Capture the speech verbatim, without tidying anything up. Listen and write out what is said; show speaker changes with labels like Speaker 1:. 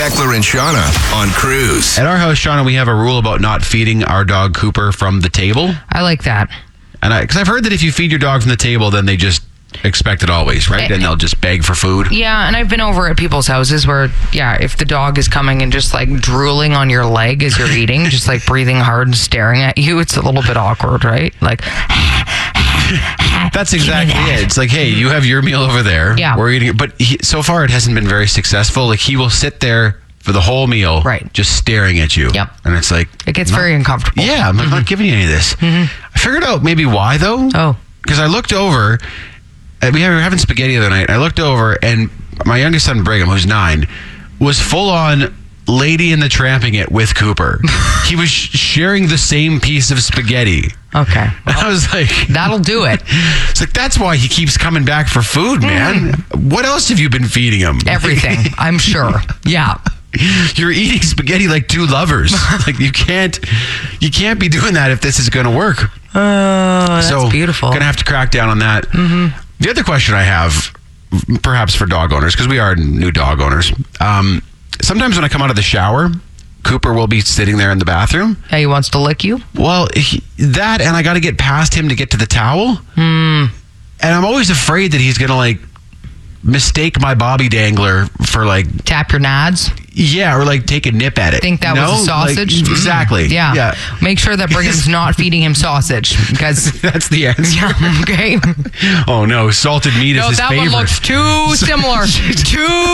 Speaker 1: Eckler and Shauna on Cruise.
Speaker 2: At our house, Shauna, we have a rule about not feeding our dog Cooper from the table.
Speaker 3: I like that.
Speaker 2: And I, because I've heard that if you feed your dog from the table, then they just expect it always, right? And they'll just beg for food.
Speaker 3: Yeah, and I've been over at people's houses where, yeah, if the dog is coming and just like drooling on your leg as you're eating, just like breathing hard and staring at you, it's a little bit awkward, right? Like,
Speaker 2: that's exactly it. It's like, hey, you have your meal over there.
Speaker 3: Yeah.
Speaker 2: We're eating it. But he, so far, it hasn't been very successful. Like, he will sit there for the whole meal,
Speaker 3: right,
Speaker 2: just staring at you.
Speaker 3: Yep.
Speaker 2: And it's like,
Speaker 3: it gets
Speaker 2: not,
Speaker 3: very uncomfortable.
Speaker 2: Yeah, I'm mm-hmm. not giving you any of this. Mm-hmm. I figured out maybe why, though.
Speaker 3: Oh.
Speaker 2: Because I looked over. We were having spaghetti the other night. I looked over, and my youngest son, Brigham, who's nine, was full on Lady in the Tramping it with Cooper. He was sharing the same piece of spaghetti.
Speaker 3: Okay.
Speaker 2: Well, I was like,
Speaker 3: that'll do it.
Speaker 2: It's like, that's why he keeps coming back for food, man. Mm. What else have you been feeding him?
Speaker 3: Everything, I'm sure. Yeah.
Speaker 2: You're eating spaghetti like two lovers. Like, you can't you can't be doing that if this is going to work.
Speaker 3: Oh, that's
Speaker 2: so,
Speaker 3: beautiful.
Speaker 2: Gonna have to crack down on that.
Speaker 3: Mm-hmm.
Speaker 2: The other question I have, perhaps for dog owners, because we are new dog owners, um, sometimes when I come out of the shower, Cooper will be sitting there in the bathroom.
Speaker 3: Yeah, he wants to lick you?
Speaker 2: Well, he, that, and I got to get past him to get to the towel.
Speaker 3: Mm.
Speaker 2: And I'm always afraid that he's going to, like, mistake my Bobby Dangler for, like...
Speaker 3: Tap your nads?
Speaker 2: Yeah, or, like, take a nip at it.
Speaker 3: Think that
Speaker 2: no?
Speaker 3: was a sausage?
Speaker 2: Like, exactly.
Speaker 3: Yeah.
Speaker 2: yeah.
Speaker 3: Make sure that Brigham's not feeding him sausage, because...
Speaker 2: That's the answer.
Speaker 3: Yeah, okay.
Speaker 2: Oh, no. Salted meat
Speaker 3: no,
Speaker 2: is his
Speaker 3: that
Speaker 2: favorite.
Speaker 3: one looks too similar. too